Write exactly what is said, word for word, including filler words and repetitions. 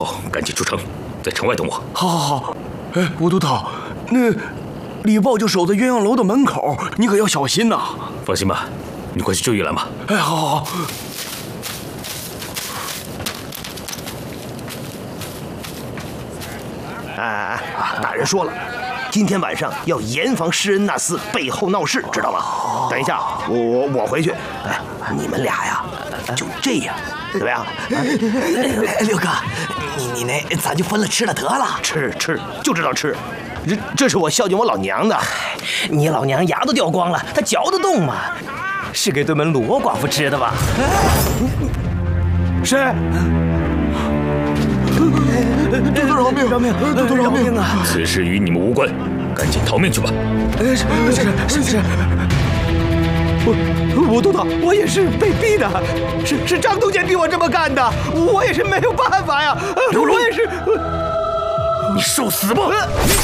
哦，赶紧出城，在城外等我。 好，好，好。哎，吴都头，那李豹就守在鸳鸯楼的门口，你可要小心呐。 放心吧，你快去救玉兰吧。 哎，好，好，好。 哎哎哎，大人说了，今天晚上要严防施恩纳斯背后闹事，知道吗？等一下，我我我回去。哎，你们俩呀，就这样，怎么样？ 六哥，你你那咱就分了吃了得了。 吃吃就知道吃，这这是我孝敬我老娘的。 你老娘牙都掉光了，她嚼得动吗？是给对门罗寡妇吃的吧？ 谁？ 多多饶命！饶命！多多饶命啊！ 此事与你们无关，赶紧逃命去吧！ 是是是是。我我都头，我也是被逼的，是是张督监逼我这么干的，我也是没有办法呀。我也是， 你受死吧！